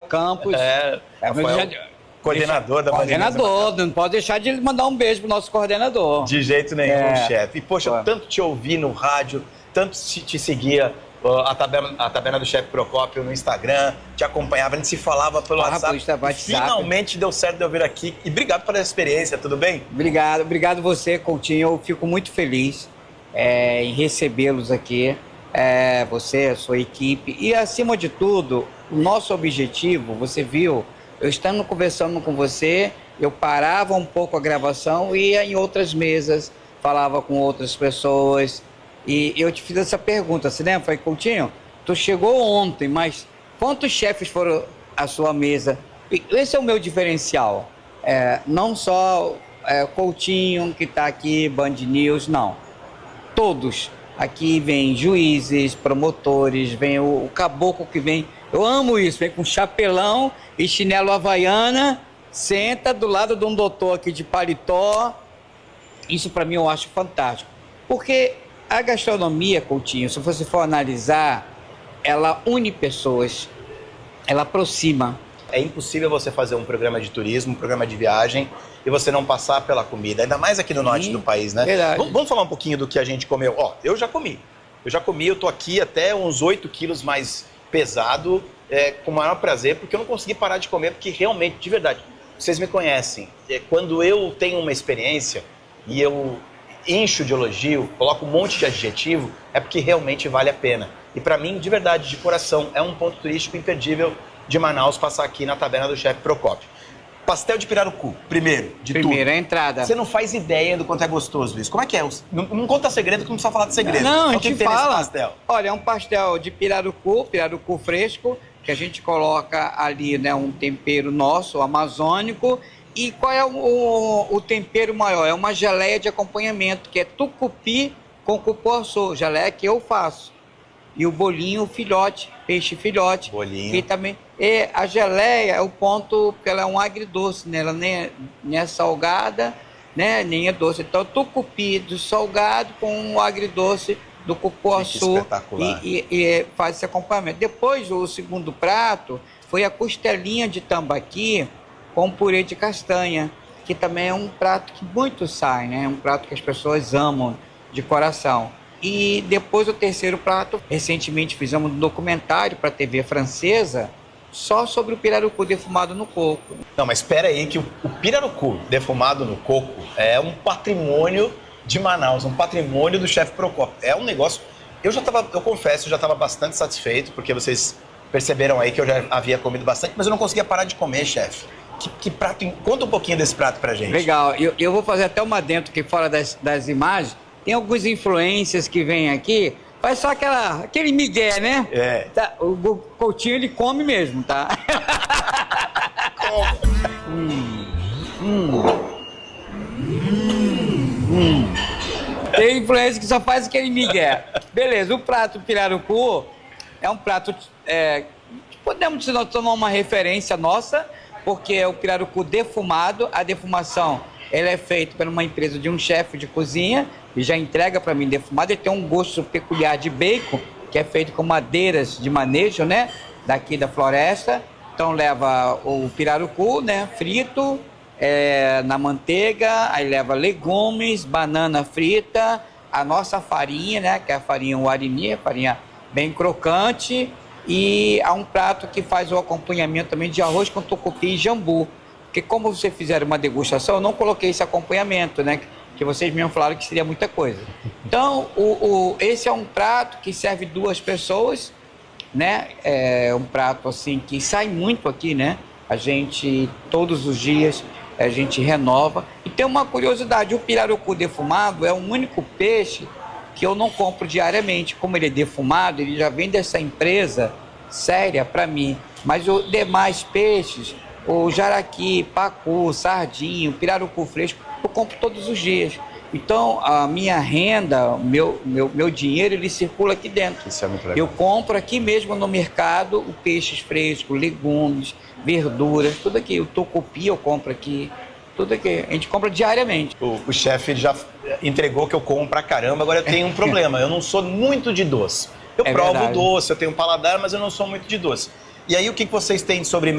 Campos. Rafael, coordenador da Coordenador, não pode deixar de mandar um beijo pro nosso coordenador. De jeito nenhum, chefe. E, poxa, tanto te ouvi no rádio, tanto te seguia a taberna do chefe Procópio no Instagram, te acompanhava, a gente se falava pelo WhatsApp. Finalmente deu certo de eu vir aqui. E obrigado pela experiência, tudo bem? Obrigado você, Coutinho. Eu fico muito feliz em recebê-los aqui. Você, a sua equipe. E, acima de tudo, o nosso objetivo, você viu, eu estando conversando com você, eu parava um pouco a gravação e ia em outras mesas, falava com outras pessoas. E eu te fiz essa pergunta, você lembra? Falei, Coutinho, tu chegou ontem, mas quantos chefes foram à sua mesa? E esse é o meu diferencial. Não só Coutinho, que está aqui, Band News, não. Todos. Aqui vem juízes, promotores, vem o caboclo que vem. Eu amo isso, vem com chapelão e chinelo havaiana, senta do lado de um doutor aqui de paletó. Isso para mim eu acho fantástico. Porque a gastronomia, Coutinho, se você for analisar, ela une pessoas, ela aproxima. É impossível você fazer um programa de turismo, um programa de viagem, e você não passar pela comida, ainda mais aqui no norte do país, né? Verdade. Vamos falar um pouquinho do que a gente comeu. Eu já comi, eu tô aqui até uns 8 quilos mais pesado, com o maior prazer, porque eu não consegui parar de comer, porque realmente, de verdade, vocês me conhecem, quando eu tenho uma experiência e eu encho de elogio, coloco um monte de adjetivo, é porque realmente vale a pena. E para mim, de verdade, de coração, é um ponto turístico imperdível de Manaus passar aqui na taberna do chefe Procópio. Pastel de pirarucu, Primeira entrada. Você não faz ideia do quanto é gostoso isso. Como é que é? Não conta segredo, que não precisa falar de segredo. Não, a gente fala. Pastel? Olha, é um pastel de pirarucu fresco, que a gente coloca ali, né, um tempero nosso, amazônico. E qual é o tempero maior? É uma geleia de acompanhamento, que é tucupi com cupuaçu, geleia que eu faço. E o bolinho filhote, peixe filhote. Bolinho. E também, a geleia é o ponto, porque ela é um agridoce, né? Ela nem é salgada, né? Nem é doce. Então, tucupi do salgado com o agridoce do cupuaçu. Espetacular. E faz esse acompanhamento. Depois, o segundo prato foi a costelinha de tambaqui com purê de castanha, que também é um prato que muito sai, né? É um prato que as pessoas amam de coração. E depois o terceiro prato, recentemente fizemos um documentário para a TV francesa só sobre o pirarucu defumado no coco. Não, mas espera aí que o pirarucu defumado no coco é um patrimônio de Manaus, um patrimônio do chefe Procópio. É um negócio... Eu confesso, eu já estava bastante satisfeito, porque vocês perceberam aí que eu já havia comido bastante, mas eu não conseguia parar de comer, chefe. Que prato... Conta um pouquinho desse prato pra gente. Legal. Eu vou fazer até uma dentro que fora das imagens. Tem alguns influencers que vêm aqui, faz só aquele migué, né? Tá, o Coutinho, ele come mesmo, tá? Tem influencer que só faz aquele migué. Beleza, o prato pirarucu é um prato... podemos tomar uma referência nossa, porque é o pirarucu defumado. A defumação, ela é feita por uma empresa de um chefe de cozinha, e já entrega para mim defumado. Ele tem um gosto peculiar de bacon, que é feito com madeiras de manejo, né? Daqui da floresta. Então leva o pirarucu, né? Frito na manteiga, aí leva legumes, banana frita, a nossa farinha, né? Que é a farinha uarini, farinha bem crocante. E há um prato que faz o acompanhamento também de arroz com tucupi e jambu. Porque como vocês fizeram uma degustação, eu não coloquei esse acompanhamento, né? Que vocês mesmo falaram que seria muita coisa. Então, esse é um prato que serve 2 pessoas, né? É um prato assim que sai muito aqui, né? A gente, todos os dias, a gente renova. E tem uma curiosidade, o pirarucu defumado é o único peixe que eu não compro diariamente. Como ele é defumado, ele já vem dessa empresa séria para mim. Mas os demais peixes, o jaraqui, pacu, sardinha, pirarucu fresco, eu compro todos os dias. Então, a minha renda, o meu dinheiro, ele circula aqui dentro. Isso é muito legal. Eu compro aqui mesmo no mercado o peixes frescos, legumes, verduras, tudo aqui. O tucupi eu compro aqui, tudo aqui. A gente compra diariamente. O chefe já entregou que eu como pra caramba, agora eu tenho um problema. Eu não sou muito de doce. Eu provo verdade. Doce, eu tenho um paladar, mas eu não sou muito de doce. E aí, o que vocês têm de sobremesa?